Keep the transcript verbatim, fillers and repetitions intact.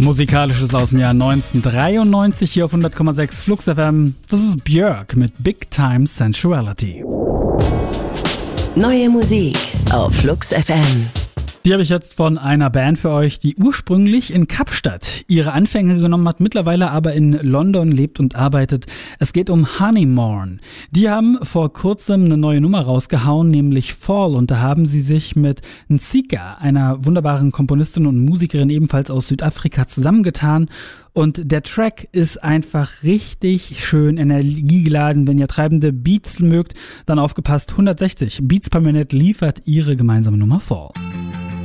Musikalisches aus dem Jahr neunzehnhundertdreiundneunzig hier auf hundert Komma sechs Flux F M. Das ist Björk mit Big Time Sensuality. Neue Musik auf Flux F M. Die habe ich jetzt von einer Band für euch, die ursprünglich in Kapstadt ihre Anfänge genommen hat, mittlerweile aber in London lebt und arbeitet. Es geht um Honeymorn. Die haben vor kurzem eine neue Nummer rausgehauen, nämlich Fall. Und da haben sie sich mit Nsika, einer wunderbaren Komponistin und Musikerin ebenfalls aus Südafrika, zusammengetan. Und der Track ist einfach richtig schön energiegeladen. Wenn ihr treibende Beats mögt, dann aufgepasst. hundertsechzig Beats per Minute liefert ihre gemeinsame Nummer Fall.